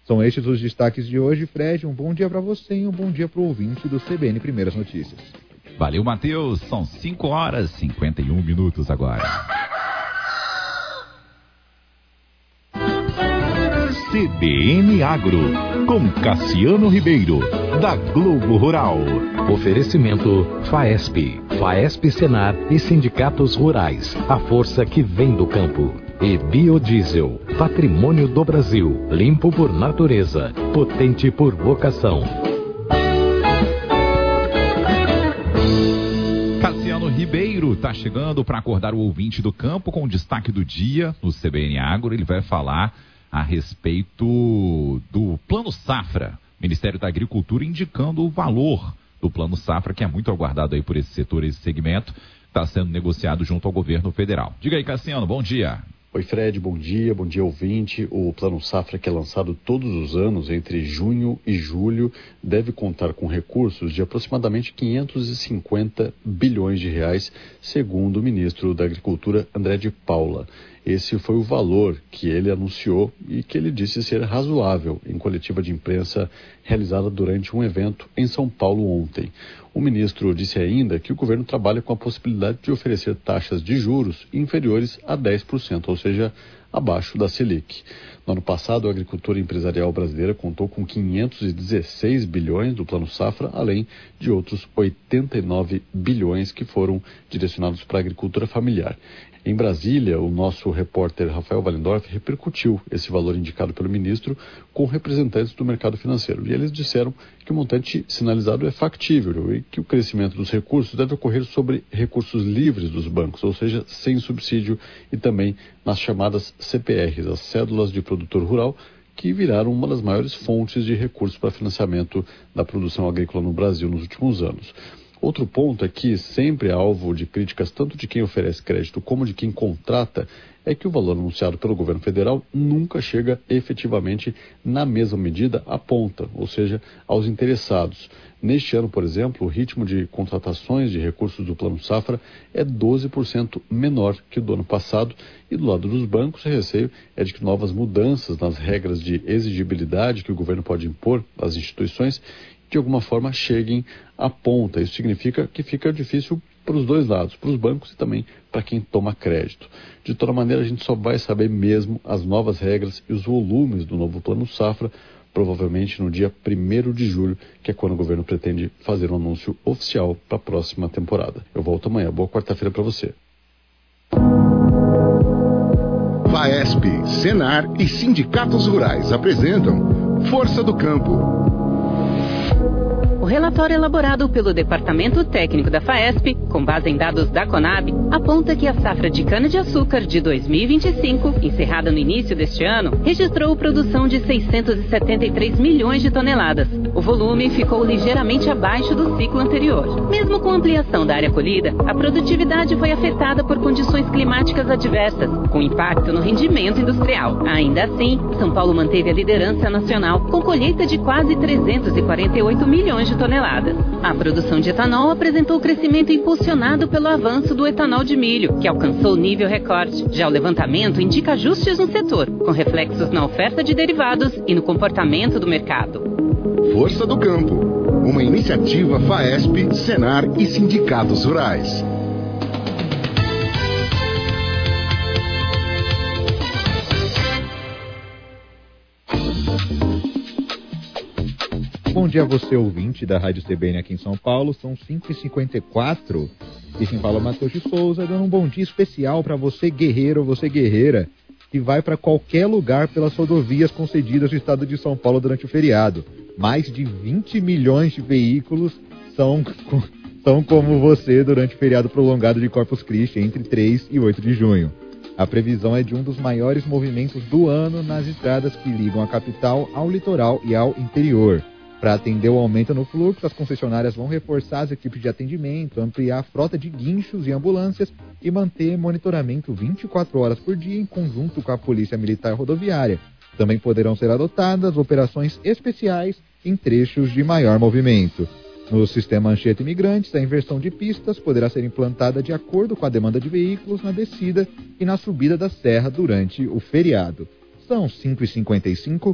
São estes os destaques de hoje. Fred, um bom dia para você e um bom dia para o ouvinte do CBN Primeiras Notícias. Valeu, Matheus. São 5h51 agora. CBN Agro, com Cassiano Ribeiro, da Globo Rural. Oferecimento FAESP, FAESP Senar e Sindicatos Rurais, a força que vem do campo. E Biodiesel, patrimônio do Brasil, limpo por natureza, potente por vocação. Cassiano Ribeiro está chegando para acordar o ouvinte do campo com o destaque do dia no CBN Agro. Ele vai falar a respeito do Plano Safra. Ministério da Agricultura indicando o valor do Plano Safra, que é muito aguardado aí por esse setor, esse segmento, está sendo negociado junto ao governo federal. Diga aí, Cassiano, bom dia. Oi, Fred, bom dia ouvinte. O Plano Safra, que é lançado todos os anos entre junho e julho, deve contar com recursos de aproximadamente 550 bilhões de reais, segundo o ministro da Agricultura, André de Paula. Esse foi o valor que ele anunciou e que ele disse ser razoável em coletiva de imprensa realizada durante um evento em São Paulo ontem. O ministro disse ainda que o governo trabalha com a possibilidade de oferecer taxas de juros inferiores a 10%, ou seja, abaixo da Selic. No ano passado, a agricultura empresarial brasileira contou com 516 bilhões do Plano Safra, além de outros 89 bilhões que foram direcionados para a agricultura familiar. Em Brasília, o nosso repórter Rafael Walendorf repercutiu esse valor indicado pelo ministro com representantes do mercado financeiro. E eles disseram que o montante sinalizado é factível e que o crescimento dos recursos deve ocorrer sobre recursos livres dos bancos, ou seja, sem subsídio, e também nas chamadas CPRs, as Cédulas de Produtor Rural, que viraram uma das maiores fontes de recursos para financiamento da produção agrícola no Brasil nos últimos anos. Outro ponto é que, sempre alvo de críticas tanto de quem oferece crédito como de quem contrata, é que o valor anunciado pelo governo federal nunca chega efetivamente na mesma medida à ponta, ou seja, aos interessados. Neste ano, por exemplo, o ritmo de contratações de recursos do Plano Safra é 12% menor que o do ano passado, e do lado dos bancos, o receio é de que novas mudanças nas regras de exigibilidade que o governo pode impor às instituições de alguma forma cheguem à ponta. Isso significa que fica difícil para os dois lados, para os bancos e também para quem toma crédito. De toda maneira, a gente só vai saber mesmo as novas regras e os volumes do novo Plano Safra, provavelmente no dia 1º de julho, que é quando o governo pretende fazer um anúncio oficial para a próxima temporada. Eu volto amanhã. Boa quarta-feira para você. FAESP, Senar e Sindicatos Rurais apresentam Força do Campo. O relatório elaborado pelo Departamento Técnico da FAESP, com base em dados da Conab, aponta que a safra de cana-de-açúcar de 2025, encerrada no início deste ano, registrou produção de 673 milhões de toneladas. O volume ficou ligeiramente abaixo do ciclo anterior. Mesmo com a ampliação da área colhida, a produtividade foi afetada por condições climáticas adversas, com impacto no rendimento industrial. Ainda assim, São Paulo manteve a liderança nacional, com colheita de quase 348 milhões de toneladas. A produção de etanol apresentou crescimento impulsionado pelo avanço do etanol de milho, que alcançou nível recorde. Já o levantamento indica ajustes no setor, com reflexos na oferta de derivados e no comportamento do mercado. Força do Campo, uma iniciativa FAESP, Senar e Sindicatos Rurais. Bom dia a você, ouvinte da Rádio CBN aqui em São Paulo. São 5h54 e quem fala é o Matheus de Souza, dando um bom dia especial para você, guerreiro ou você, guerreira, que vai para qualquer lugar pelas rodovias concedidas no estado de São Paulo durante o feriado. Mais de 20 milhões de veículos são como você durante o feriado prolongado de Corpus Christi, entre 3 e 8 de junho. A previsão é de um dos maiores movimentos do ano nas estradas que ligam a capital ao litoral e ao interior. Para atender o aumento no fluxo, as concessionárias vão reforçar as equipes de atendimento, ampliar a frota de guinchos e ambulâncias e manter monitoramento 24 horas por dia em conjunto com a Polícia Militar Rodoviária. Também poderão ser adotadas operações especiais em trechos de maior movimento. No sistema Anchieta Imigrantes, a inversão de pistas poderá ser implantada de acordo com a demanda de veículos na descida e na subida da serra durante o feriado. São 5h55.